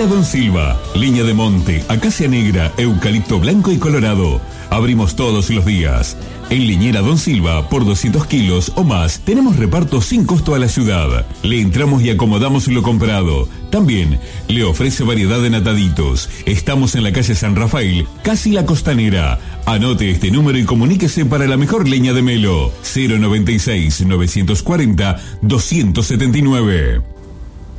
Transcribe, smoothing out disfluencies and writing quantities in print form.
Leñera Don Silva, leña de monte, acacia negra, eucalipto blanco y colorado. Abrimos todos los días. En Leñera Don Silva, por 200 kilos o más, tenemos reparto sin costo a la ciudad. Le entramos y acomodamos lo comprado. También le ofrece variedad de nataditos. Estamos en la calle San Rafael, casi la Costanera. Anote este número y comuníquese para la mejor leña de Melo. 096 940 279.